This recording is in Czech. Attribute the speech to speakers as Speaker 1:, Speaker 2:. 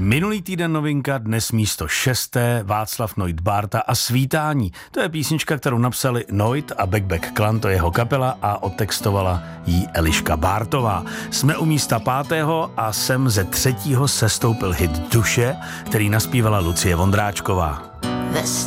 Speaker 1: Minulý týden novinka, dnes místo 6. Václav Noit Bárta a Svítání. To je písnička, kterou napsali Noit a Back Clan, to je jeho kapela, a odtextovala jí Eliška Bártová. Jsme u místa 5. a sem ze 3. sestoupil hit Duše, který naspívala Lucie Vondráčková.